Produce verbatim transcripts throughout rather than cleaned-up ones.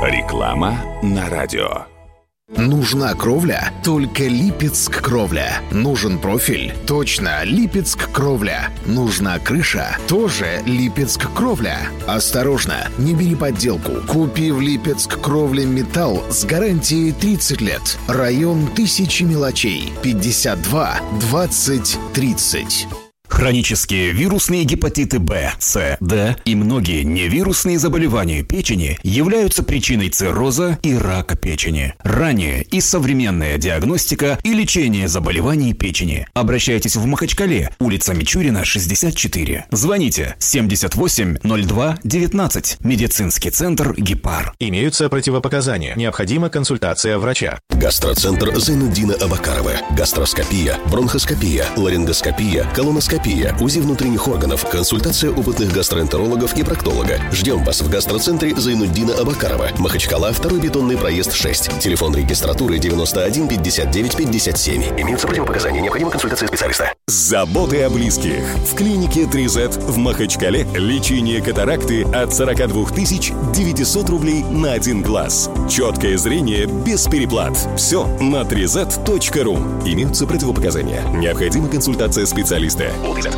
Реклама на радио. Нужна кровля? Только Липецк кровля. Нужен профиль? Точно, Липецк кровля. Нужна крыша? Тоже Липецк кровля. Осторожно, не бери подделку. Купи в Липецк кровля металл с гарантией тридцать лет. Район Тысячи мелочей. пятьдесят два двадцать тридцать. Хронические вирусные гепатиты Б, С, Д и многие невирусные заболевания печени являются причиной цирроза и рака печени. Ранняя и современная диагностика и лечение заболеваний печени. Обращайтесь в Махачкале, улица Мичурина, шестьдесят четыре. Звоните семьдесят восемь ноль два девятнадцать. Медицинский центр «Гепар». Имеются противопоказания. Необходима консультация врача. Гастроцентр Зайнуддина Абакарова. Гастроскопия, бронхоскопия, ларингоскопия, колоноскопия, УЗИ внутренних органов, консультация опытных гастроэнтерологов и проктолога. Ждем вас в гастроцентре Зайнуддина Абакарова. Махачкала, второй бетонный проезд шесть. Телефон регистратуры девяносто один пятьдесят девять пятьдесят семь. Имеются противопоказания. Необходима консультация специалиста. Заботы о близких. В клинике три зет в Махачкале лечение катаракты от сорок два тысячи девятьсот рублей на один глаз. Четкое зрение без переплат. Все на три зет точка ру. Имеются противопоказания. Необходима консультация специалиста.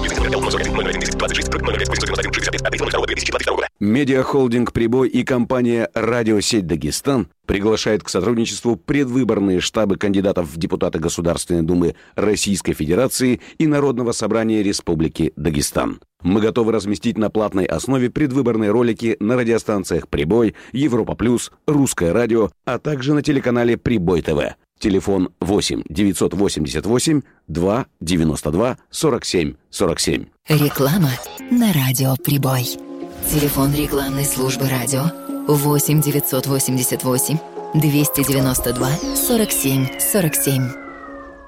Медиахолдинг «Прибой» и компания «Радиосеть Дагестан» приглашает к сотрудничеству предвыборные штабы кандидатов в депутаты Государственной Думы Российской Федерации и Народного собрания Республики Дагестан. Мы готовы разместить на платной основе предвыборные ролики на радиостанциях «Прибой», «Европа плюс», «Русское радио», а также на телеканале «Прибой ТВ». Телефон восемь девятьсот восемьдесят восемь два девяносто два сорок семь сорок семь. Реклама на радио «Прибой». Телефон рекламной службы радио восемь девятьсот восемьдесят восемь двести девяносто два сорок семь сорок семь.